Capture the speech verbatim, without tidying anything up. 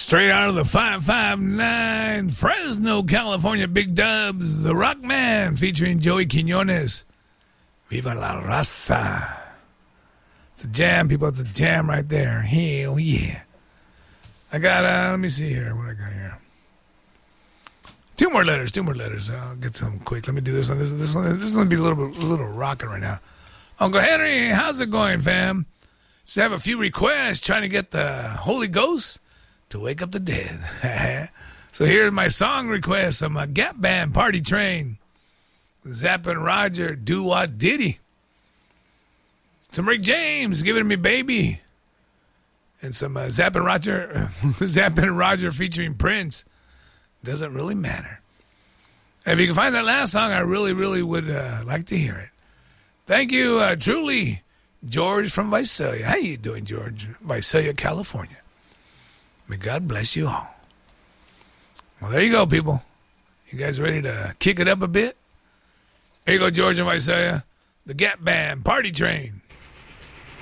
Straight out of the five five nine, Fresno, California, Big Dubs, The Rock Man, featuring Joey Quinones. Viva la raza. It's a jam, people. It's a jam right there. Hell yeah. I got, uh, let me see here. What I got here? Two more letters, two more letters. I'll get to them quick. Let me do this one. This, this one, this is going to be a little bit, a little rocking right now. Uncle Henry, how's it going, fam? Just have a few requests trying to get the Holy Ghost to wake up the dead. So here's my song request. I'm a Gap Band, Party Train. Zapp and Roger, Do What Diddy. Some Rick James, Give It to Me Baby. And some uh, Zapp and Roger, Zapp and Roger featuring Prince. Doesn't really matter. If you can find that last song, I really, really would uh, like to hear it. Thank you, uh, truly, George from Visalia. How you doing, George? Visalia, California. May God bless you all. Well, there you go, people. You guys ready to kick it up a bit? Here you go, George and Visalia. The Gap Band, Party Train.